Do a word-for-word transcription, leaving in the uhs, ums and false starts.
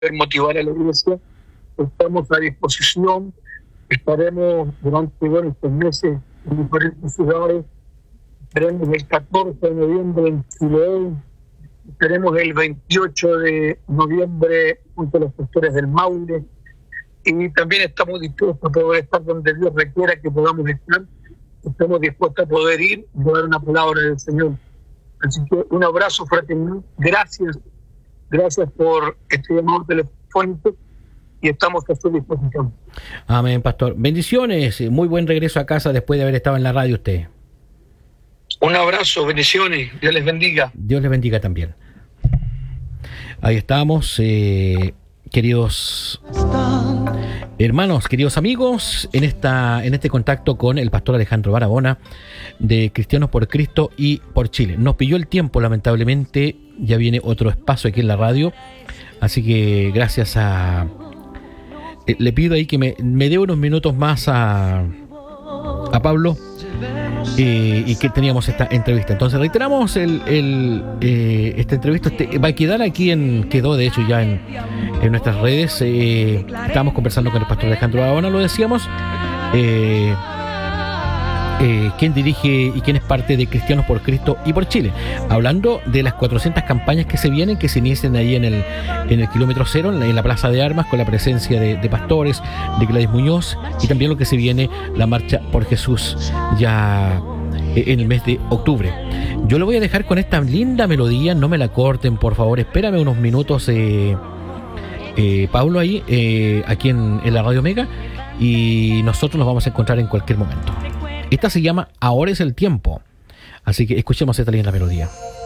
motivar a la iglesia. Estamos a disposición, estaremos durante bueno, estos meses en diferentes ciudades. Estaremos el catorce de noviembre en Chiloé, estaremos el veintiocho de noviembre junto a los pastores del Maule, y también estamos dispuestos a poder estar donde Dios requiera que podamos estar. Estamos dispuestos a poder ir y dar una palabra del Señor. Así que un abrazo fraternal, gracias, gracias por este llamado telefónico y estamos a su disposición. Amén, pastor. Bendiciones, muy buen regreso a casa después de haber estado en la radio usted. Un abrazo, bendiciones, Dios les bendiga. Dios les bendiga también. Ahí estamos, eh, queridos hermanos, queridos amigos, en esta en este contacto con el pastor Alejandro Barahona de Cristianos por Cristo y por Chile. Nos pilló el tiempo, lamentablemente, ya viene otro espacio aquí en la radio, así que gracias a... Eh, le pido ahí que me, me dé unos minutos más a, a Pablo. Eh, y que teníamos esta entrevista. Entonces reiteramos el, el eh, esta entrevista este, va a quedar aquí en quedó de hecho ya en, en nuestras redes. Eh, estamos conversando con el pastor Alejandro Barahona, lo decíamos, eh, eh, quien dirige y quien es parte de Cristianos por Cristo y por Chile, hablando de las cuatrocientas campañas que se vienen, que se inician ahí en el en el kilómetro cero, en la, en la Plaza de Armas, con la presencia de, de pastores, de Gladys Muñoz, y también lo que se viene, la Marcha por Jesús, ya en el mes de octubre. Yo lo voy a dejar con esta linda melodía, no me la corten, por favor, espérame unos minutos, eh, eh, Pablo, ahí, eh, aquí en, en la Radio Mega, y nosotros nos vamos a encontrar en cualquier momento. Esta se llama Ahora es el tiempo, así que escuchemos esta linda melodía.